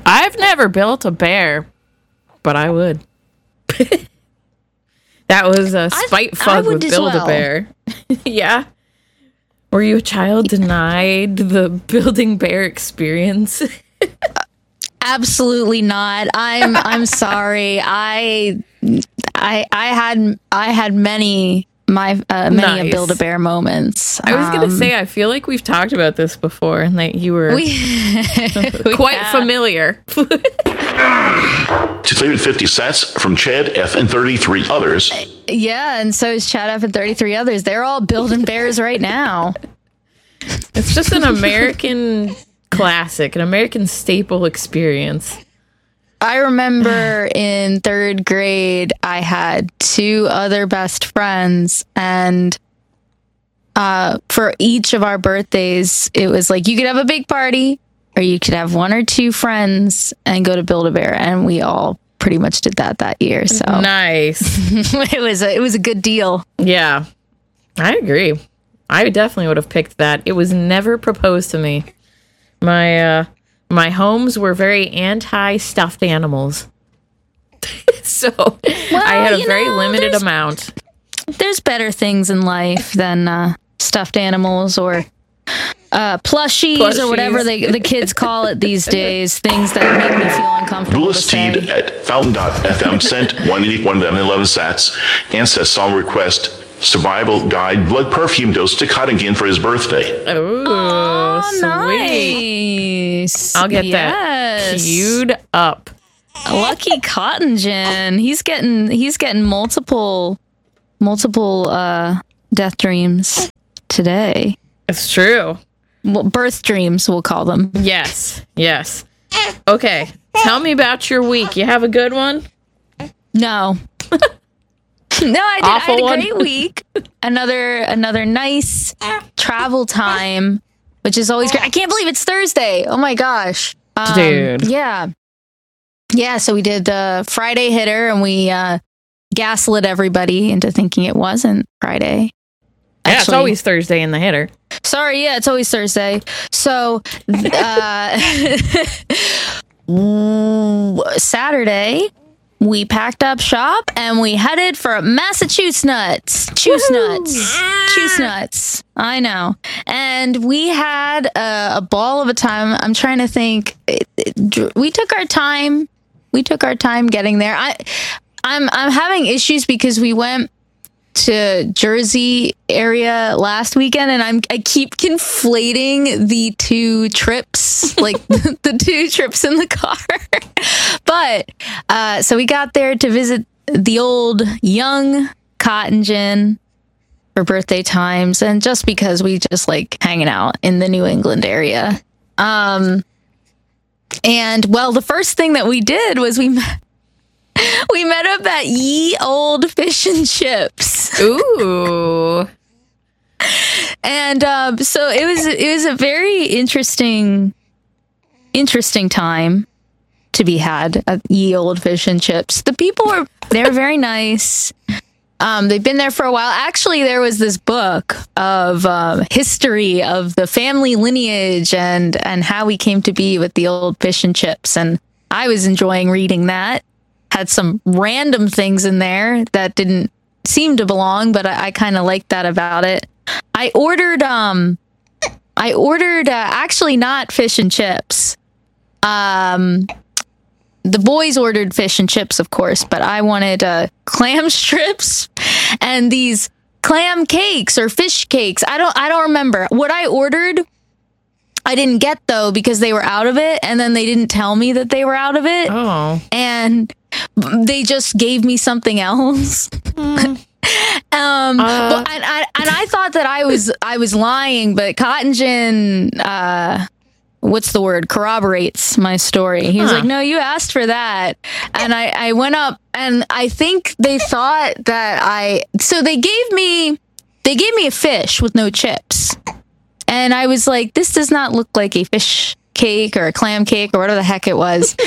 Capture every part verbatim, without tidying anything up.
I've never built a bear, but I would. That was a Spite Fug with Build-A-Bear. Well. Yeah. Were you a child denied the building bear experience? Absolutely not. I'm I'm sorry. I I I had I had many my uh, many nice. a Build-A-Bear moments. I was um, gonna say I feel like we've talked about this before and that you were we, quite we familiar. two hundred fifty sats from Chad F and thirty-three others. Yeah, and so is Chad F and thirty-three others. They're all building bears right now. It's just an American classic, an American staple experience. I remember in third grade, I had two other best friends, and uh, for each of our birthdays, it was like you could have a big party, or you could have one or two friends and go to Build-A-Bear, and we all pretty much did that that year. So nice. it was a, it was a good deal. Yeah, I agree. I definitely would have picked that. It was never proposed to me. My uh, my homes were very anti-stuffed animals. So well, I had a very know, limited there's, amount. There's better things in life than uh, stuffed animals or uh, plushies, plushies or whatever they, the kids call it these days. Things that make me feel uncomfortable. Louis Teed at fountain dot f m sent one eighty-one eleven sats and says song request survival guide blood perfume dose to Cottingham for his birthday. Oh, oh sweet. Nice. I'll get yes. that queued up. Lucky Cotton Gin. He's getting he's getting multiple multiple uh, death dreams today. It's true. Well, birth dreams, we'll call them. Yes. Yes. Okay. Tell me about your week. You have a good one? No. No, I did. Awful I had a one. great week. Another another nice travel time, which is always great. I can't believe it's Thursday. Oh my gosh. Um, Dude. Yeah. Yeah, so we did the Friday hitter and we uh, gaslit everybody into thinking it wasn't Friday. Yeah, Actually, it's always Thursday in the hitter. Sorry, yeah, it's always Thursday. So, uh, Saturday, we packed up shop and we headed for Massachusetts. Choose nuts. Choose nuts. I know. And we had a, a ball of a time. I'm trying to think. It, it, we took our time. We took our time getting there. I, I'm I'm having issues because we went to Jersey area last weekend and I'm I keep conflating the two trips, like the, the two trips in the car. But uh, so we got there to visit the old young Cotton Gin for birthday times, and just because we just like hanging out in the New England area. Um, and well, the first thing that we did was we met, we met up at Ye Old Fish and Chips. Ooh. And um, so it was it was a very interesting interesting time to be had at Ye Old Fish and Chips. The people were they were very nice. Um, they've been there for a while. Actually, there was this book of uh, history of the family lineage and and how we came to be with the Old Fish and Chips, and I was enjoying reading that. Had some random things in there that didn't seem to belong, but I, I kind of liked that about it. I ordered, um, I ordered uh, actually not fish and chips. Um, the boys ordered fish and chips, of course, but I wanted uh, clam strips and these clam cakes or fish cakes. I don't, I don't remember what I ordered. I didn't get though because they were out of it, and then they didn't tell me that they were out of it. Oh, and they just gave me something else. Mm. um, uh, but, and, I, and I thought that I was I was lying, but Cotton Gin, uh, what's the word? Corroborates my story. He was huh. like, "No, you asked for that," and I, I went up, and I think they thought that I. So they gave me they gave me a fish with no chips, and I was like, "This does not look like a fish cake or a clam cake or whatever the heck it was."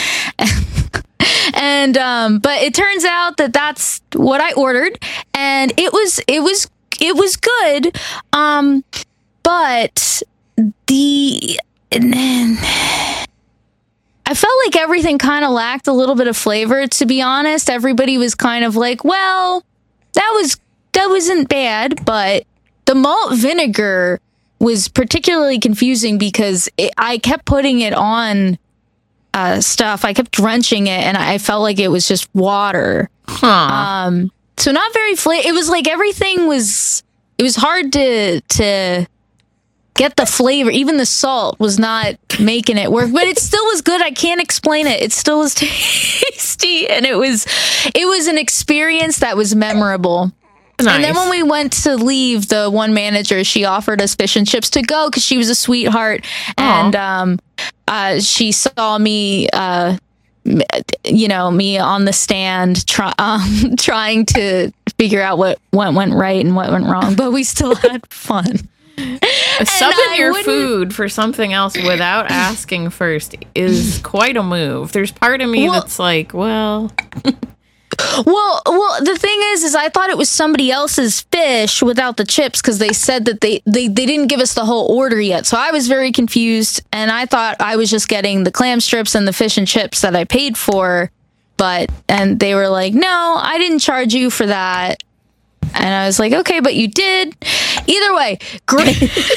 And um, but it turns out that that's what I ordered, and it was it was it was good. Um, but the I felt like everything kind of lacked a little bit of flavor, to be honest. Everybody was kind of like, well, that was that wasn't bad, but the malt vinegar was particularly confusing because it, I kept putting it on uh, stuff. I kept drenching it, and I felt like it was just water. Huh. Um, so not very flavor. It was like everything was. It was hard to to get the flavor. Even the salt was not making it work, but it still was good. I can't explain it. It still was tasty, and it was it was an experience that was memorable. Nice. And then when we went to leave, the one manager, she offered us fish and chips to go because she was a sweetheart. Aww. And um, uh, she saw me, uh, you know, me on the stand try, um, trying to figure out what, what went right and what went wrong. But we still had fun. Subbing your food for something else without asking first is quite a move. There's part of me well, that's like, well... Well, well, the thing is, is I thought it was somebody else's fish without the chips because they said that they, they, they didn't give us the whole order yet. So I was very confused, and I thought I was just getting the clam strips and the fish and chips that I paid for. But, and they were like, no, I didn't charge you for that. And I was like, okay, but you did. Either way, great.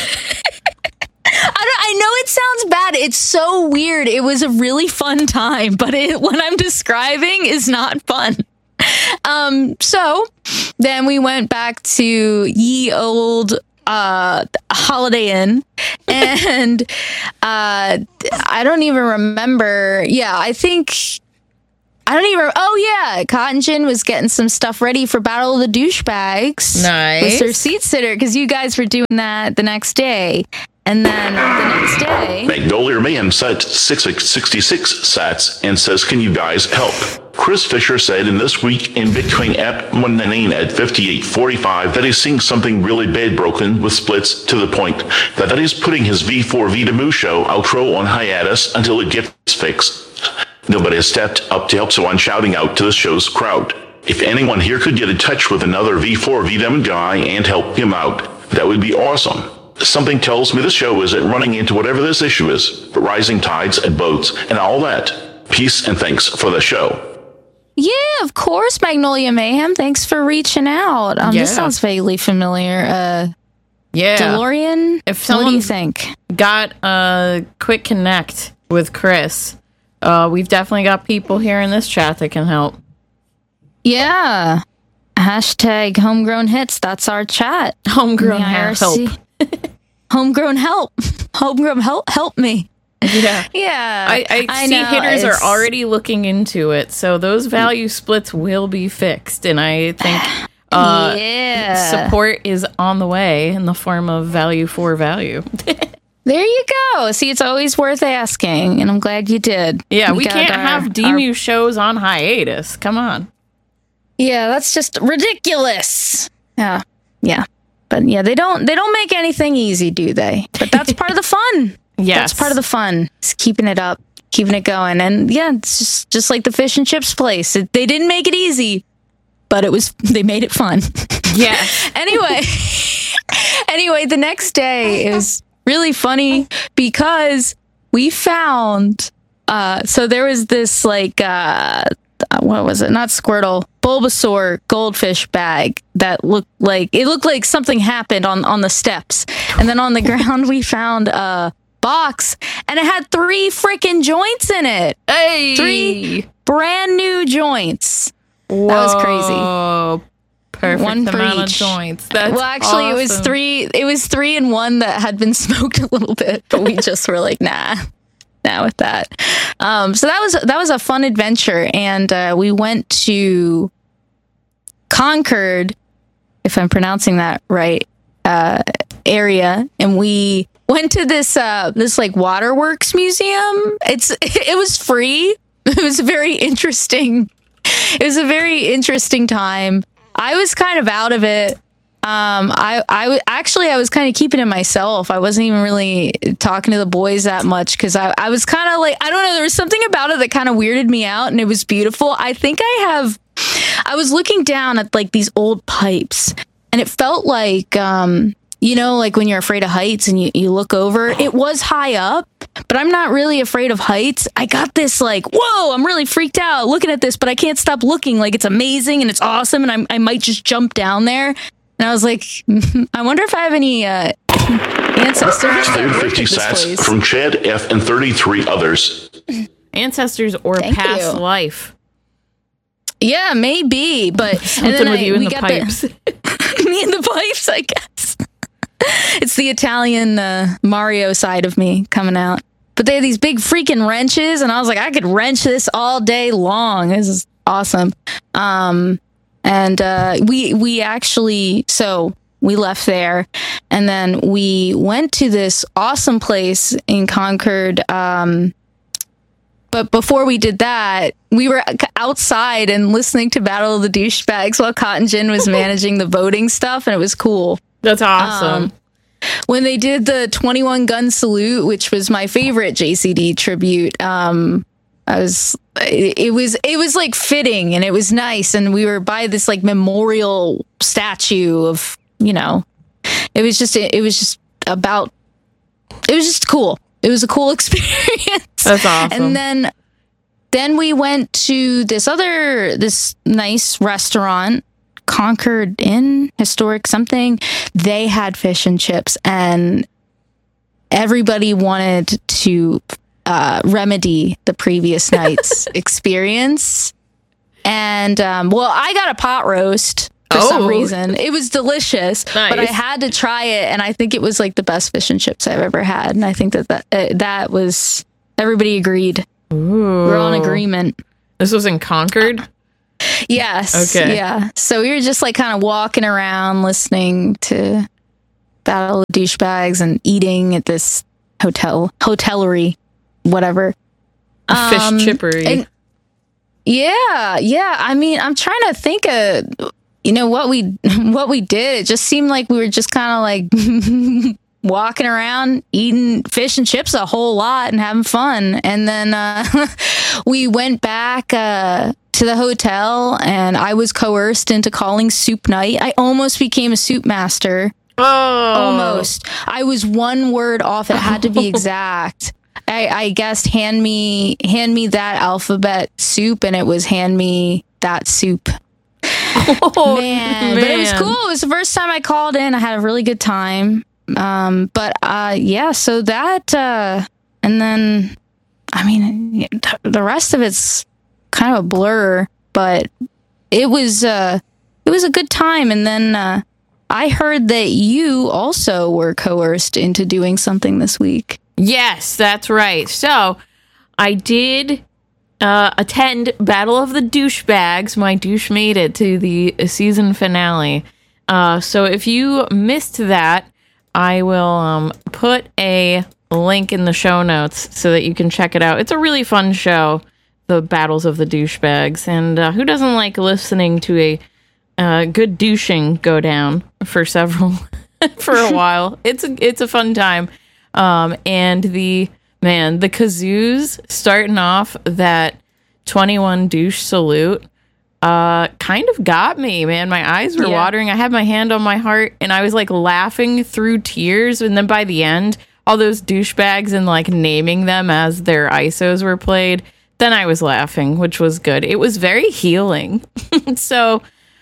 I, don't, I know it sounds bad. It's so weird. It was a really fun time, but it, what I'm describing is not fun. Um, so then we went back to ye old uh, Holiday Inn, and uh, I don't even remember. Yeah, I think I don't even. Oh yeah, Cotton Gin was getting some stuff ready for Battle of the Douchebags. Nice. With her seat sitter, because you guys were doing that the next day. And then the next day... Magnolia Man sent six sixty-six sats and says, can you guys help? Chris Fisher said in This Week in Bitcoin app Monday at fifty-eight forty-five that he's seeing something really bad broken with splits to the point that, that he's putting his V four Vitamu show outro on hiatus until it gets fixed. Nobody has stepped up to help, so I'm shouting out to the show's crowd. If anyone here could get in touch with another V four Vitamu guy and help him out, that would be awesome. Something tells me the show isn't running into whatever this issue is, but rising tides and boats and all that. Peace and thanks for the show. Yeah, of course, Magnolia Mayhem. Thanks for reaching out. Um, yeah. This sounds vaguely familiar. Uh, yeah. DeLorean, If what do you someone's think? got a quick connect with Chris, uh, we've definitely got people here in this chat that can help. Yeah. Hashtag homegrown hits. That's our chat. Homegrown help. Homegrown help. Homegrown help. Help me. Yeah. Yeah. I, I, I see know, hitters it's- are already looking into it, so those value splits will be fixed, and I think uh, yeah. support is on the way in the form of value for value. There you go. See, it's always worth asking, and I'm glad you did. Yeah, we, got can't our- have D M U shows on hiatus. Come on. Yeah, that's just ridiculous. Yeah, yeah, but yeah, they don't they don't make anything easy, do they? But that's part of the fun. Yes. That's part of the fun. It's keeping it up, keeping it going, and yeah, it's just just like the fish and chips place. It, they didn't make it easy, but it was they made it fun. Yes. Anyway, anyway, the next day it was really funny because we found. Uh, so there was this like. Uh, what was it? Not Squirtle, Bulbasaur goldfish bag that looked like it looked like something happened on, on the steps. And then on the ground, we found a box and it had three freaking joints in it. Hey. Three brand new joints. Whoa. That was crazy. Perfect One for amount each. of joints. That's well, actually, it was awesome. three. It was three and one that had been smoked a little bit, but we just were like, nah. Now with that, um, so that was that was a fun adventure, and uh, we went to Concord, if I'm pronouncing that right, uh, area, and we went to this uh, this like waterworks museum. It's it was free. It was very interesting. It was a very interesting time. I was kind of out of it. Um, I, I w- actually, I was kind of keeping it myself. I wasn't even really talking to the boys that much because I, I was kind of like, I don't know, there was something about it that kind of weirded me out and it was beautiful. I think I have, I was looking down at like these old pipes and it felt like, um, you know, like when you're afraid of heights and you, you look over, it was high up, but I'm not really afraid of heights. I got this like, whoa, I'm really freaked out looking at this, but I can't stop looking. Like it's amazing and it's awesome. And I'm, I might just jump down there. And I was like, I wonder if I have any uh, ancestors. two hundred fifty sats from Chad F and thirty-three others. Ancestors or Thank past you. life. Yeah, maybe, but Something and then with I, you in we the got pipes. The, me in the pipes, I guess. It's the Italian uh, Mario side of me coming out. But they have these big freaking wrenches, and I was like, I could wrench this all day long. This is awesome. Um, and uh, we we actually so we left there, and then we went to this awesome place in Concord. Um, But before we did that, we were outside and listening to Battle of the Douchebags while Cotton Gin was managing the voting stuff, and it was cool. That's awesome. Um, when they did the twenty-one gun salute, which was my favorite J C D tribute, um, I was it, it was it was like fitting and it was nice, and we were by this like memorial statue of, you know, it was just it, it was just about it was just cool. It was a cool experience. That's awesome. And then then we went to this other this nice restaurant, Concord Inn, historic something. They had fish and chips, and everybody wanted to uh, remedy the previous night's experience. And um, well, I got a pot roast. For Oh. some reason, it was delicious, but I Nice. had to try it, and I think it was like the best fish and chips I've ever had. And I think that that, uh, that was everybody agreed. Ooh. We're all in agreement. This was in Concord? Yes. Okay. Yeah. So we were just like kind of walking around, listening to Battle of Douchebags and eating at this hotel, hotellery, whatever. Fish Um, chippery. and- Yeah, yeah. I mean, I'm trying to think of, you know, what we what we did. It just seemed like we were just kind of like walking around, eating fish and chips a whole lot and having fun. And then uh, we went back uh, to the hotel, and I was coerced into calling soup night. I almost became a soup master. oh. Almost. I was one word off. It had to be exact. I, I guessed hand me hand me that alphabet soup, and it was hand me that soup. Oh, Man. But it was cool. It was the first time I called in. I had a really good time. Um, but uh, yeah, so that uh, and then I mean th- the rest of it's kind of a blur, but it was uh, it was a good time. And then uh, I heard that you also were coerced into doing something this week. Yes, that's right. So I did uh, attend Battle of the Douchebags. My douche made it to the season finale. Uh, so if you missed that, I will um, put a link in the show notes so that you can check it out. It's a really fun show, the Battles of the Douchebags. And uh, who doesn't like listening to a uh, good douching go down for several, for a while? It's a, it's a fun time. Um, and the, man, the kazoos starting off that twenty-one douche salute, uh, kind of got me, man. My eyes were Yeah. watering. I had my hand on my heart, and I was like laughing through tears. And then by the end, all those douchebags and like naming them as their I S Os were played, then I was laughing, which was good. It was very healing. So,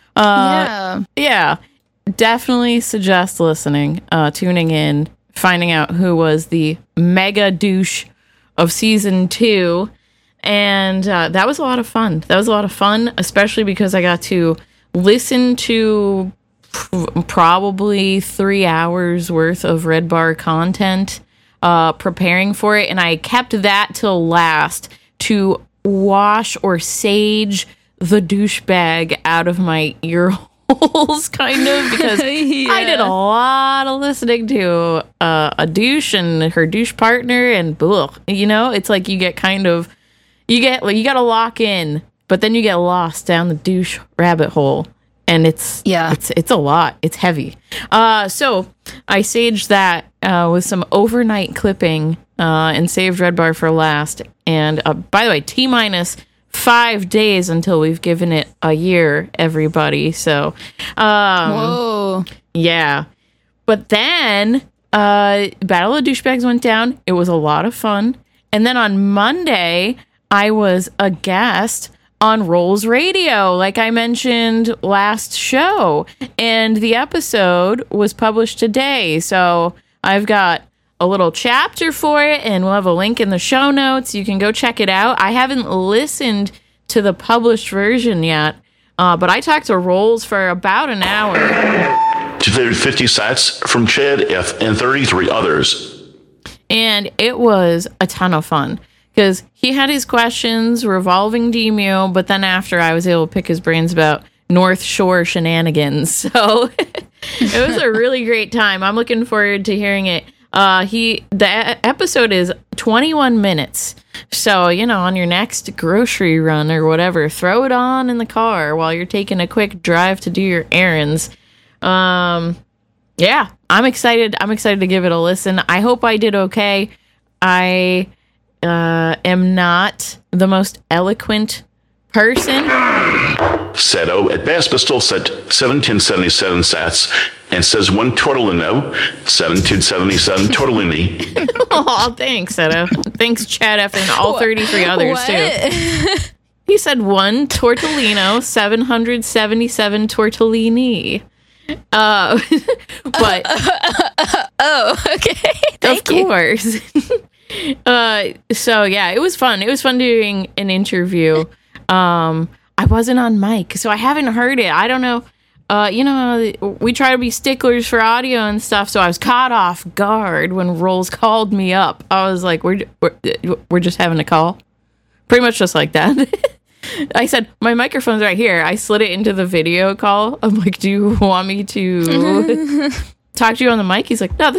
uh, Yeah. yeah, definitely suggest listening, uh, tuning in, finding out who was the mega douche of season two. And uh, that was a lot of fun. That was a lot of fun, especially because I got to listen to p- probably three hours worth of Red Bar content uh, preparing for it. And I kept that till last to wash or sage the douchebag out of my ear holes, kind of, because Yeah. I did a lot of listening to uh, a douche and her douche partner, and ugh, you know, it's like you get kind of, you get, you got to lock in, but then you get lost down the douche rabbit hole, and it's, Yeah. it's, it's a lot. It's heavy. Uh, so I saged that uh, with some overnight clipping uh, and saved Red Bar for last. And uh, by the way, T minus five days until we've given it a year, everybody. So, um, Whoa. yeah. but then uh, Battle of Douchebags went down. It was a lot of fun. And then on Monday, I was a guest on Rolls Radio, like I mentioned last show. And the episode was published today. So I've got a little chapter for it, and we'll have a link in the show notes. You can go check it out. I haven't listened to the published version yet, uh, but I talked to Rolls for about an hour. two hundred fifty sats from Chad F. and thirty-three others. And it was a ton of fun because he had his questions revolving D M U, but then after I was able to pick his brains about North Shore shenanigans. So it was a really great time. I'm looking forward to hearing it. Uh, he the e- episode is twenty-one minutes. So, you know, on your next grocery run or whatever, throw it on in the car while you're taking a quick drive to do your errands. Um, yeah, I'm excited. I'm excited to give it a listen. I hope I did okay. I uh, am not the most eloquent person. Seto at Bass Pistol sent seventeen seventy-seven sats and says one tortellino, seventeen seventy-seven tortellini. Oh, thanks, Seto. Thanks, Chad F. and all thirty-three others, What? too. He said one tortellino, seven hundred seventy-seven tortellini. Uh, but Oh, okay. of Thank you. course. uh, so yeah, it was fun. It was fun doing an interview. Um, I wasn't on mic, so I haven't heard it. I don't know. Uh, you know, we try to be sticklers for audio and stuff, so I was caught off guard when Rolls called me up. I was like, "We're we're, we're just having a call," pretty much just like that. I said, my microphone's right here. I slid it into the video call. I'm like, do you want me to talk to you on the mic? He's like, no, this